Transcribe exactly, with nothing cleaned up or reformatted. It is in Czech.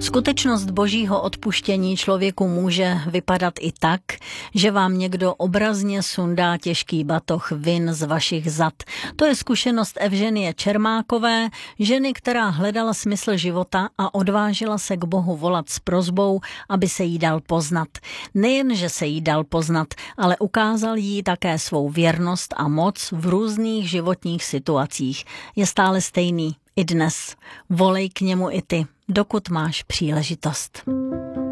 Skutečnost božího odpuštění člověku může vypadat i tak, že vám někdo obrazně sundá těžký batoh vin z vašich zad. To je zkušenost Evženie Čermákové, ženy, která hledala smysl života a odvážila se k Bohu volat s prosbou, aby se jí dal poznat. Nejen, že se jí dal poznat, ale ukázal jí také svou věrnost a moc v různých životních situacích. Je stále stejný i dnes. Volej k němu i ty, dokud máš příležitost.